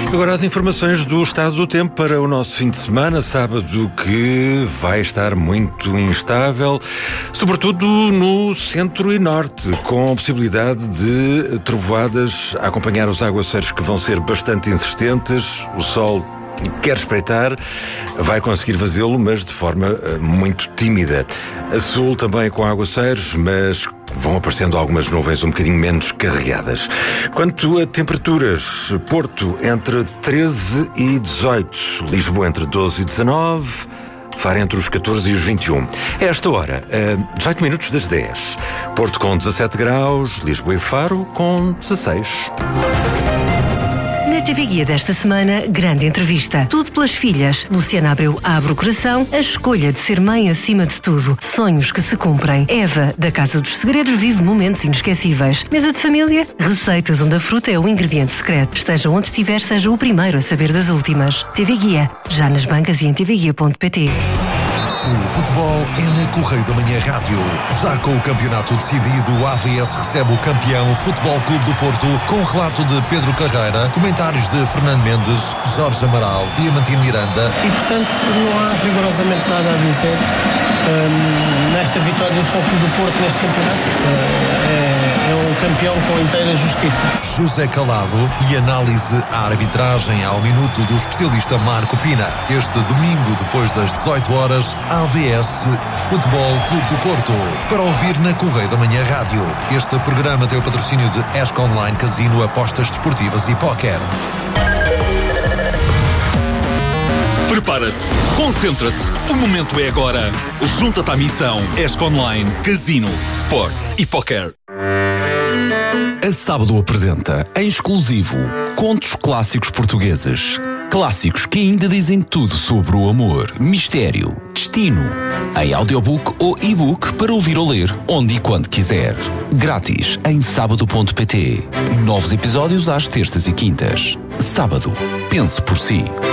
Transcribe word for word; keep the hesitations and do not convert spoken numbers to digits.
Agora as informações do estado do tempo para o nosso fim de semana, sábado, que vai estar muito instável, sobretudo no centro e norte, com a possibilidade de trovoadas a acompanhar os aguaceiros que vão ser bastante insistentes. O sol quer espreitar, vai conseguir fazê-lo, mas de forma uh, muito tímida. A sul também com aguaceiros, mas vão aparecendo algumas nuvens um bocadinho menos carregadas. Quanto a temperaturas, Porto entre treze e dezoito, Lisboa entre doze e dezanove, Faro entre os catorze e os vinte e um. A esta hora, uh, dezoito minutos das dez. Porto com dezassete graus, Lisboa e Faro com dezasseis. Na T V Guia desta semana, grande entrevista. Tudo pelas filhas. Luciana Abreu abre o coração. A escolha de ser mãe acima de tudo. Sonhos que se cumprem. Eva, da Casa dos Segredos, vive momentos inesquecíveis. Mesa de família? Receitas onde a fruta é o ingrediente secreto. Esteja onde estiver, seja o primeiro a saber das últimas. T V Guia. Já nas bancas e em tvguia ponto pt. O futebol é na Correio da Manhã Rádio. Já com o campeonato decidido, o A V S recebe o campeão Futebol Clube do Porto, com relato de Pedro Carreira, comentários de Fernando Mendes, Jorge Amaral, Diamantino Miranda. E, portanto, não há rigorosamente nada a dizer um, nesta vitória do Futebol Clube do Porto neste campeonato. Uh, é, é um campeão com inteira justiça. José Calado e análise à arbitragem ao minuto do especialista Marco Pina. Este domingo, depois das dezoito horas, A V S Futebol Clube do Porto. Para ouvir na Correio da Manhã Rádio. Este programa tem o patrocínio de Esco Online Casino, apostas desportivas e póquer. Prepara-te, concentra-te, o momento é agora. Junta-te à missão Esco Online Casino, Sports e Póquer. A Sábado apresenta, em exclusivo, contos clássicos portugueses. Clássicos que ainda dizem tudo sobre o amor, mistério, destino. Em audiobook ou e-book para ouvir ou ler, onde e quando quiser. Grátis em sábado ponto pt. Novos episódios às terças e quintas. Sábado. Pense por si.